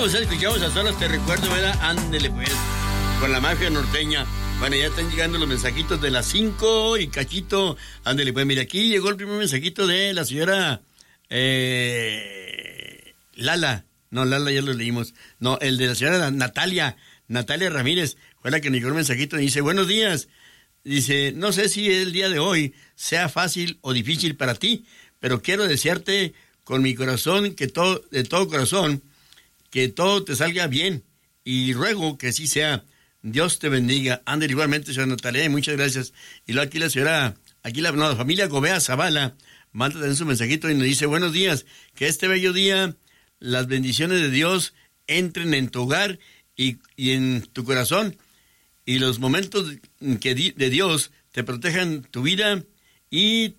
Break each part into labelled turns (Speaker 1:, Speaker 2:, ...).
Speaker 1: escuchamos a solas te recuerdo, ¿verdad? Ándele pues, con la mafia norteña. Bueno, ya están llegando los mensajitos de las 5 y cachito. Ándele pues, mira, aquí llegó el primer mensajito de la señora Lala. No, Lala ya lo leímos. No, el de la señora Natalia Ramírez. Fue la que nos llegó el mensajito y dice, buenos días. Dice, no sé si el día de hoy sea fácil o difícil para ti, pero quiero desearte con mi corazón, de todo corazón, que todo te salga bien. Y ruego que así sea. Dios te bendiga. Ander, igualmente, señora Natalia, muchas gracias. Y luego aquí la familia Gobea Zavala manda también su mensajito y nos dice, buenos días, que este bello día las bendiciones de Dios entren en tu hogar y en tu corazón, y los momentos de Dios te protejan tu vida y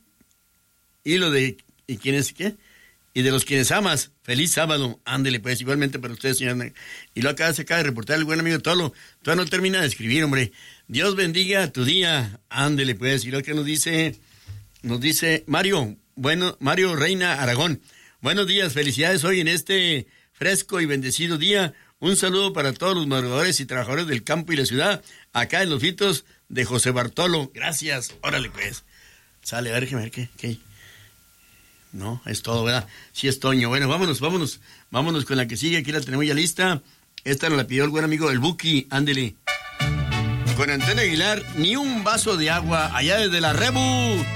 Speaker 1: de los quienes amas. Feliz sábado. Ándele pues, igualmente para ustedes, señora. Y lo acaba de reportar el buen amigo Tolo. Todavía no termina de escribir, hombre. Dios bendiga tu día. Ándele pues. Y lo que nos dice Mario Reina Aragón. Buenos días, felicidades hoy en este fresco y bendecido día. Un saludo para todos los madrugadores y trabajadores del campo y la ciudad, acá en los Fitos de José Bartolo. Gracias. Órale pues. Sale, a ver qué. No, es todo, ¿verdad? Sí es Toño. Bueno, vámonos con la que sigue. Aquí la tenemos ya lista. Esta nos la pidió el buen amigo el Buki. Ándele. Con Antonio Aguilar, ni un vaso de agua allá desde la Rebu.